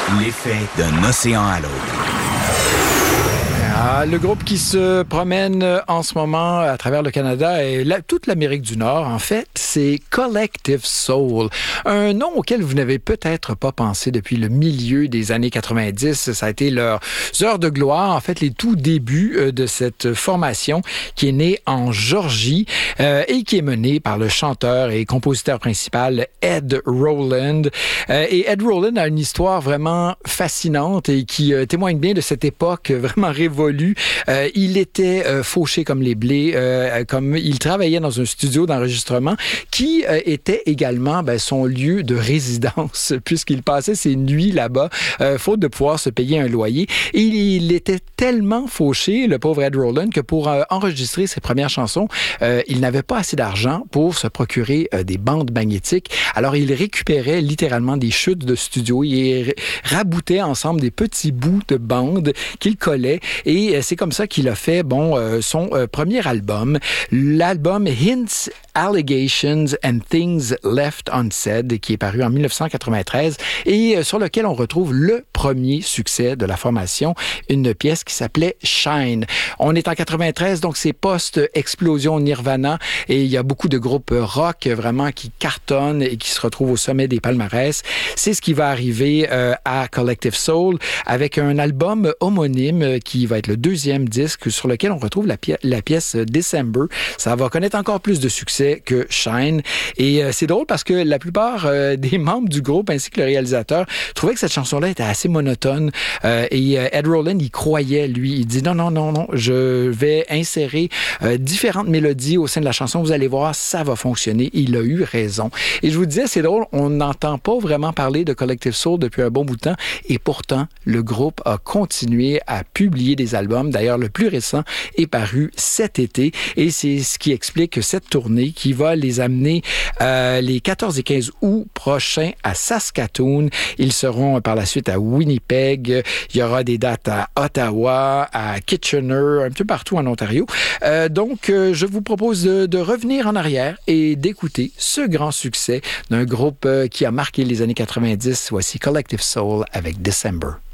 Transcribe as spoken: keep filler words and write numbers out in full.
L'effet d'un océan à l'autre. Ah, le groupe qui se promène en ce moment à travers le Canada et la, toute l'Amérique du Nord, en fait, c'est Collective Soul. Un nom auquel vous n'avez peut-être pas pensé depuis le milieu des années quatre-vingt-dix. Ça a été leurs heures de gloire, en fait, les tout débuts de cette formation qui est née en Georgie euh, et qui est menée par le chanteur et compositeur principal Ed Roland. Euh, et Ed Roland a une histoire vraiment fascinante et qui euh, témoigne bien de cette époque vraiment révolue. Euh, il était euh, fauché comme les blés, euh, comme il travaillait dans un studio d'enregistrement qui euh, était également ben, son lieu de résidence puisqu'il passait ses nuits là-bas, euh, faute de pouvoir se payer un loyer. Et il, il était tellement fauché, le pauvre Ed Roland, que pour euh, enregistrer ses premières chansons, euh, il n'avait pas assez d'argent pour se procurer euh, des bandes magnétiques. Alors il récupérait littéralement des chutes de studio et raboutait ensemble des petits bouts de bandes qu'il collait. Et c'est comme ça qu'il a fait bon euh, son euh, premier album, l'album Hints, Allegations and Things Left Unsaid, qui est paru en dix-neuf cent quatre-vingt-treize et euh, sur lequel on retrouve le premier succès de la formation, une pièce qui s'appelait Shine. On est en quatre-vingt-treize, donc c'est post-explosion Nirvana et il y a beaucoup de groupes rock vraiment qui cartonnent et qui se retrouvent au sommet des palmarès. C'est ce qui va arriver euh, à Collective Soul avec un album homonyme qui va être le deuxième disque sur lequel on retrouve la, pi- la pièce December. Ça va connaître encore plus de succès que Shine. Et euh, c'est drôle parce que la plupart euh, des membres du groupe ainsi que le réalisateur trouvaient que cette chanson-là était assez monotone. Euh, et euh, Ed Roland, il croyait, lui. Il dit non, non, non, non, je vais insérer euh, différentes mélodies au sein de la chanson. Vous allez voir, ça va fonctionner. Il a eu raison. Et je vous disais, c'est drôle, on n'entend pas vraiment parler de Collective Soul depuis un bon bout de temps. Et pourtant, le groupe a continué à publier des albums. D'ailleurs, le plus récent est paru cet été et c'est ce qui explique cette tournée qui va les amener euh, les quatorze et quinze août prochains à Saskatoon. Ils seront par la suite à Winnipeg. Il y aura des dates à Ottawa, à Kitchener, un peu partout en Ontario. Euh, donc, euh, je vous propose de, de revenir en arrière et d'écouter ce grand succès d'un groupe euh, qui a marqué les années quatre-vingt-dix. Voici Collective Soul avec December.